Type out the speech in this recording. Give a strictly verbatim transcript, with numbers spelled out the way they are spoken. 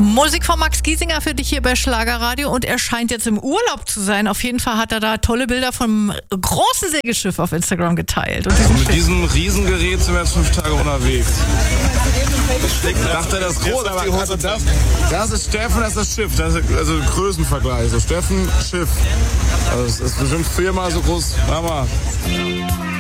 Musik von Max Giesinger für dich hier bei Schlagerradio und er scheint jetzt im Urlaub zu sein. Auf jeden Fall hat er da tolle Bilder vom großen Segelschiff auf Instagram geteilt. Und also mit diesem Riesengerät sind wir jetzt fünf Tage unterwegs. Ich dachte, das ist groß, aber also das, das ist Steffen, das ist das Schiff. Das ist also Größenvergleich. So Steffen, Schiff. Also es ist bestimmt viermal so groß. Mama.